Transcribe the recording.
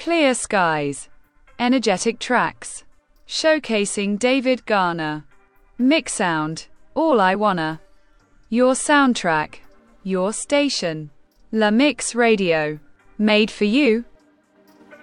Clear skies. Energetic tracks. Showcasing David Garner. Mix sound. All I wanna. Your soundtrack. Your station. La Mix Radio. Made for you.